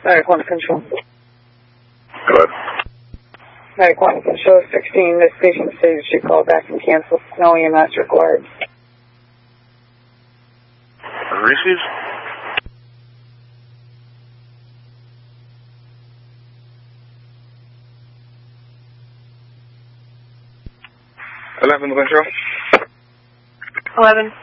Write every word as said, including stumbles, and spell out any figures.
Medic one Control. Go ahead. Medic one Control sixteen, this patient stated she called back and canceled. No E M S required. Receives? eleven Control. eleven.